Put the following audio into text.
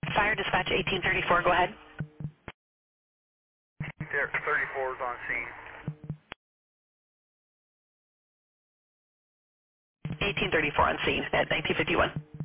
Fire dispatch 1834, go ahead. 34 is on scene. 1834 on scene at 1951.